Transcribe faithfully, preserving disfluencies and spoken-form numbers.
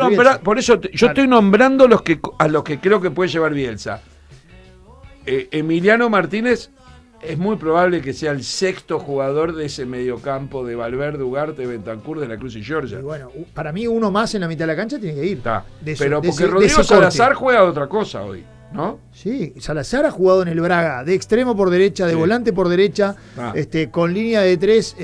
nombra, por eso te, yo claro. estoy nombrando los que, a los que creo que puede llevar Bielsa. Eh, Emiliano Martínez es muy probable que sea el sexto jugador de ese mediocampo de Valverde, Ugarte, Bentancur, de la Cruz y Georgia. Y bueno, para mí uno más en la mitad de la cancha tiene que ir. Está. De eso, Pero de porque ese, Rodrigo Salazar juega otra cosa hoy, ¿no? Sí, Salazar ha jugado en el Braga, de extremo por derecha, de sí. volante por derecha, ah. este, con línea de tres.